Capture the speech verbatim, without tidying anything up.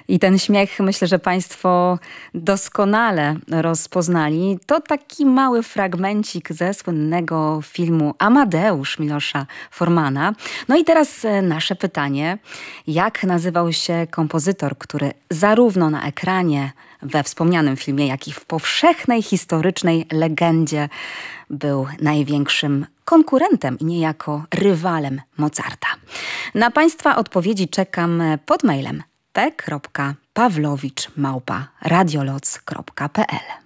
I ten śmiech, myślę, że Państwo doskonale rozpoznali. To taki mały fragmencik ze słynnego filmu Amadeusz Milosza Formana. No i teraz nasze pytanie. Jak nazywał się kompozytor, który zarówno na ekranie, we wspomnianym filmie, jak i w powszechnej historycznej legendzie był największym konkurentem i niejako rywalem Mozarta? Na Państwa odpowiedzi czekam pod mailem p kropka pawlowicz małpa radioloc kropka p l.